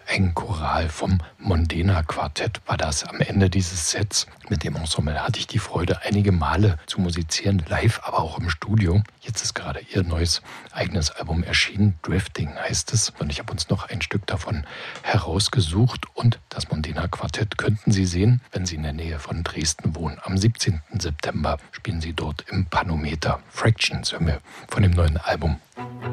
Ein Choral vom Mondena Quartett war das am Ende dieses Sets. Mit dem Ensemble hatte ich die Freude, einige Male zu musizieren, live, aber auch im Studio. Jetzt ist gerade ihr neues eigenes Album erschienen, Drifting heißt es. Und ich habe uns noch ein Stück davon herausgesucht. Und das Mondena Quartett könnten Sie sehen, wenn Sie in der Nähe von Dresden wohnen. Am 17. September spielen Sie dort im Panometer. Fractions hören wir von dem neuen Album